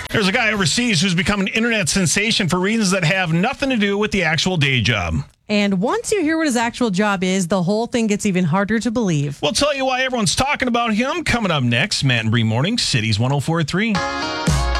There's a guy overseas who's become an internet sensation for reasons that have nothing to do with the actual day job. And once you hear what his actual job is, the whole thing gets even harder to believe. We'll tell you why everyone's talking about him coming up next. Matt and Bree Morning, Cities 104.3.